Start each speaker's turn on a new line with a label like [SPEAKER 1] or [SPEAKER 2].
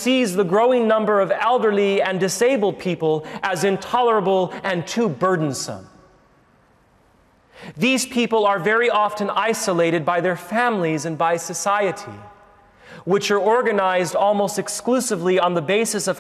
[SPEAKER 1] sees the growing number of elderly and disabled people as intolerable and too burdensome. These people are very often isolated by their families and by society, which are organized almost exclusively on the basis of